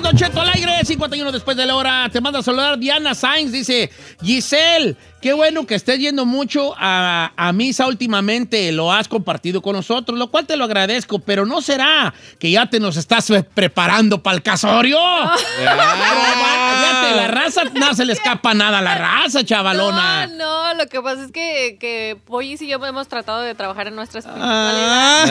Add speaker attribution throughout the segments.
Speaker 1: Don Cheto al aire, 51 después de la hora. Te manda a saludar Diana Sainz, dice, Giselle, qué bueno que estés yendo mucho a misa últimamente, lo has compartido con nosotros, lo cual te lo agradezco, pero ¿no será que ya te nos estás preparando para el casorio? Fíjate, la raza, no se le escapa nada a la raza, chavalona.
Speaker 2: No, lo que pasa es que Pollis y yo hemos tratado de trabajar en nuestra espiritualidad.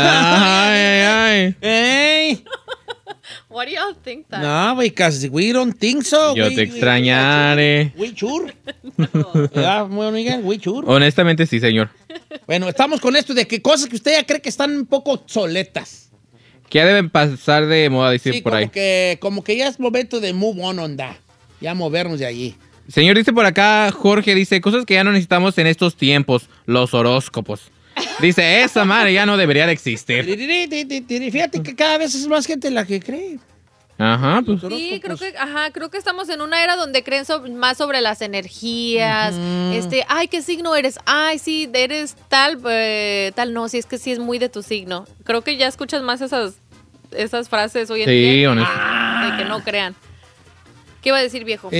Speaker 3: Ay.
Speaker 1: Ey.
Speaker 2: What do y'all think that?
Speaker 1: No, because we don't think so.
Speaker 3: Yo te extrañaré.
Speaker 1: We sure. Bueno, Miguel, we sure.
Speaker 3: Honestamente sí, señor.
Speaker 1: Bueno, estamos con esto de que cosas que usted ya cree que están un poco obsoletas.
Speaker 3: Que ya deben pasar de moda, decir
Speaker 1: Sí,
Speaker 3: por ahí.
Speaker 1: como que ya es momento de move on onda. Ya movernos de allí.
Speaker 3: Señor, dice por acá, Jorge, dice, cosas que ya no necesitamos en estos tiempos, los horóscopos. Dice, esa madre ya no debería de existir.
Speaker 1: Fíjate que cada vez es más gente la que cree.
Speaker 3: Ajá, pues.
Speaker 2: Sí, creo que estamos en una era donde creen más sobre las energías. Ay, ¿qué signo eres? Ay, sí, eres tal no, sí, es que sí es muy de tu signo. Creo que ya escuchas más esas frases hoy en día.
Speaker 3: Sí, honesto.
Speaker 2: De que no crean. ¿Qué iba a decir, viejo?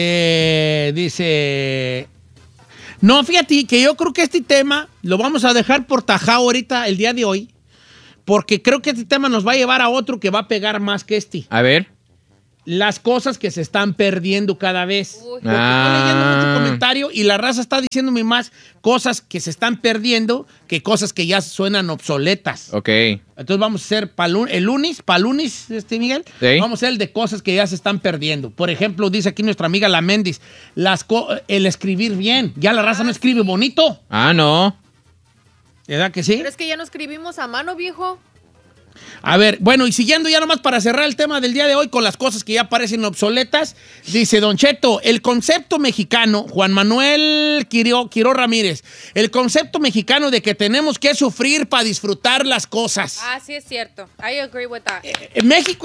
Speaker 1: Dice... No, fíjate que yo creo que este tema lo vamos a dejar por tajado ahorita, el día de hoy, porque creo que este tema nos va a llevar a otro que va a pegar más que este.
Speaker 3: A ver.
Speaker 1: Las cosas que se están perdiendo cada vez. Porque estoy leyendo mucho comentario y la raza está diciéndome más cosas que se están perdiendo que cosas que ya suenan obsoletas.
Speaker 3: Ok.
Speaker 1: Entonces vamos a hacer el lunes, Miguel,
Speaker 3: ¿Sí?
Speaker 1: vamos a hacer el de cosas que ya se están perdiendo. Por ejemplo, dice aquí nuestra amiga La Méndez, el escribir bien. Ya la raza no escribe bonito.
Speaker 3: Ah, no.
Speaker 1: ¿Verdad que sí?
Speaker 2: Pero es que ya no escribimos a mano, viejo.
Speaker 1: A ver, bueno, y siguiendo ya nomás para cerrar el tema del día de hoy con las cosas que ya parecen obsoletas, dice Don Cheto, el concepto mexicano, Juan Manuel Quiró Ramírez, el concepto mexicano de que tenemos que sufrir para disfrutar las cosas.
Speaker 2: Ah, sí es cierto. I agree with that.
Speaker 1: En México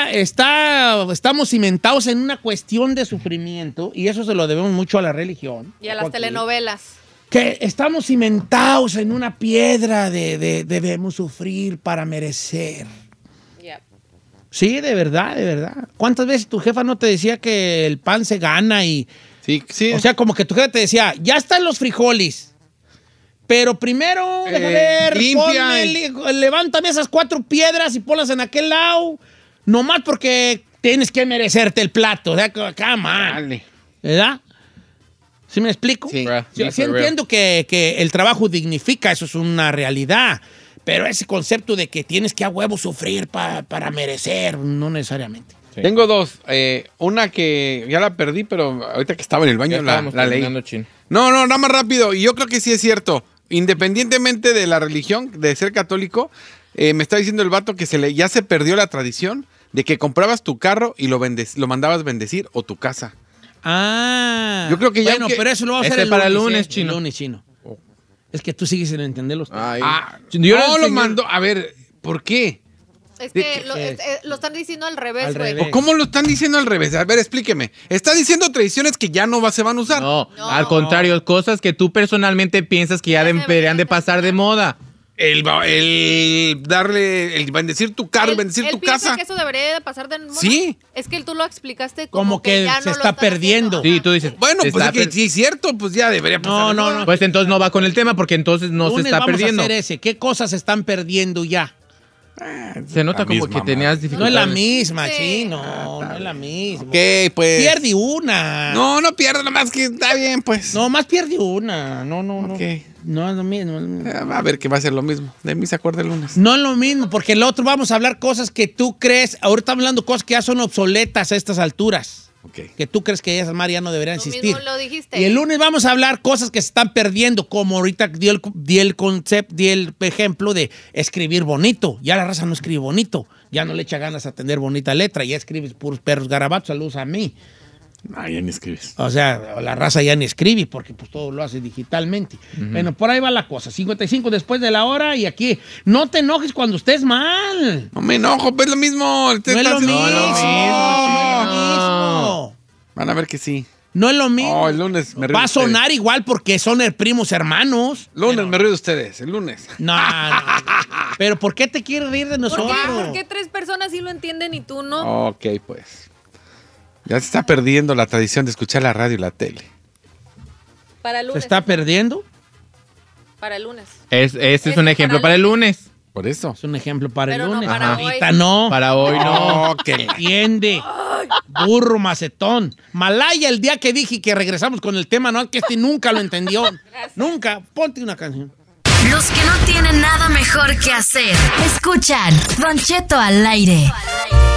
Speaker 1: estamos cimentados en una cuestión de sufrimiento y eso se lo debemos mucho a la religión.
Speaker 2: Y a las telenovelas.
Speaker 1: Que estamos cimentados en una piedra de debemos sufrir para merecer.
Speaker 2: Yep.
Speaker 1: Sí, de verdad. ¿Cuántas veces tu jefa no te decía que el pan se gana y...
Speaker 4: Sí, sí.
Speaker 1: O sea, como que tu jefa te decía, ya están los frijoles, pero primero, déjame ver,
Speaker 4: limpia
Speaker 1: levántame esas 4 piedras y ponlas en aquel lado, nomás porque tienes que merecerte el plato. O sea, come on. ¿Verdad? ¿Sí me explico?
Speaker 4: Sí.
Speaker 1: Sí entiendo que el trabajo dignifica, eso es una realidad, pero ese concepto de que tienes que a huevo sufrir para merecer, no necesariamente.
Speaker 3: Sí.
Speaker 4: Tengo dos. Una que ya la perdí, pero ahorita que estaba en el baño la leí. No, nada más rápido. Y yo creo que sí es cierto. Independientemente de la religión, de ser católico, me está diciendo el vato que ya se perdió la tradición de que comprabas tu carro y lo mandabas bendecir o tu casa.
Speaker 1: Ah.
Speaker 4: Yo creo que ya...
Speaker 1: Bueno, pero eso lo vamos a hacer
Speaker 3: para
Speaker 1: el
Speaker 3: el
Speaker 1: lunes,
Speaker 3: lunes, chino.
Speaker 1: El lunes, chino. Es que tú sigues sin entenderlos.
Speaker 3: Yo
Speaker 4: no lo mando... A ver, ¿por qué?
Speaker 2: Es que lo están diciendo al revés,
Speaker 1: Al
Speaker 2: güey.
Speaker 1: revés.
Speaker 4: ¿O cómo lo están diciendo al revés? A ver, explíqueme. Está diciendo tradiciones que ya no se van a usar.
Speaker 3: No,
Speaker 2: No.
Speaker 3: al contrario, cosas que tú personalmente piensas que ya deberían de pasar de moda.
Speaker 4: El bendecir tu carro, bendecir tu
Speaker 2: piensa
Speaker 4: casa.
Speaker 2: que eso debería de pasar de moda.
Speaker 4: Sí.
Speaker 2: Es que tú lo explicaste
Speaker 1: Como que
Speaker 2: ya
Speaker 1: se
Speaker 2: no lo
Speaker 1: está
Speaker 2: están
Speaker 1: perdiendo.
Speaker 2: haciendo.
Speaker 3: Sí, tú dices.
Speaker 4: Bueno,
Speaker 3: se
Speaker 4: pues
Speaker 3: está
Speaker 4: es que sí es cierto, pues ya debería pasar.
Speaker 1: No.
Speaker 3: Pues entonces no va con el tema porque entonces no se
Speaker 1: Lunes
Speaker 3: está
Speaker 1: vamos
Speaker 3: perdiendo.
Speaker 1: a hacer ese. ¿Qué cosas se están perdiendo ya?
Speaker 3: Se nota
Speaker 4: La
Speaker 3: como
Speaker 4: misma,
Speaker 3: que tenías
Speaker 1: No
Speaker 3: dificultades.
Speaker 1: es la misma,
Speaker 2: Sí.
Speaker 1: chino. No es la misma.
Speaker 4: Ok, pues.
Speaker 1: Pierde una.
Speaker 4: No pierdo, nomás que está bien, pues.
Speaker 1: No, más pierde una. No.
Speaker 4: Ok.
Speaker 1: No es lo mismo.
Speaker 4: A ver que va a ser lo mismo. De mí se acuerda el lunes.
Speaker 1: No es lo mismo, porque el otro vamos a hablar cosas que tú crees. Ahorita estamos hablando cosas que ya son obsoletas a estas alturas.
Speaker 4: Ok.
Speaker 1: Que tú crees que esas madres ya no deberían
Speaker 2: Tú
Speaker 1: existir.
Speaker 2: mismo lo dijiste.
Speaker 1: Y el lunes vamos a hablar cosas que se están perdiendo, como ahorita di el ejemplo de escribir bonito. Ya la raza no escribe bonito. Ya no le echa ganas a tener bonita letra. Ya escribes puros perros garabatos. Saludos a mí.
Speaker 4: Ya ni escribes.
Speaker 1: O sea, la raza ya ni escribe porque pues todo lo hace digitalmente. Bueno, por ahí va la cosa. 55 después de la hora y aquí. No te enojes cuando estés mal.
Speaker 4: No me enojo, pues lo mismo.
Speaker 1: No es lo mismo.
Speaker 3: No,
Speaker 1: No es lo mismo.
Speaker 4: Van a ver que sí.
Speaker 1: No es lo mismo.
Speaker 4: Oh, el lunes me río
Speaker 1: Va a
Speaker 4: de ustedes.
Speaker 1: sonar igual porque son primos hermanos.
Speaker 4: Lunes me río de ustedes, el lunes.
Speaker 1: No. Pero ¿por qué te quieres reír de
Speaker 2: ¿Por
Speaker 1: nosotros?
Speaker 2: qué? ¿Por qué 3 personas sí lo entienden y tú no?
Speaker 4: Ok, pues. Ya se está perdiendo la tradición de escuchar la radio y la tele.
Speaker 2: Para el lunes.
Speaker 1: ¿Se está perdiendo?
Speaker 2: Para el lunes.
Speaker 3: Este es un ejemplo para el lunes.
Speaker 4: Por eso.
Speaker 1: Es un ejemplo para
Speaker 2: Pero
Speaker 1: el
Speaker 2: no
Speaker 1: lunes.
Speaker 2: para
Speaker 1: Ahorita
Speaker 2: hoy.
Speaker 1: no.
Speaker 3: Para hoy no.
Speaker 4: que
Speaker 1: Entiende. Burro macetón. Malaya, el día que dije que regresamos con el tema, no, que nunca lo entendió. Nunca. Ponte una canción.
Speaker 5: Los que no tienen nada mejor que hacer. Escuchan Don Cheto al aire.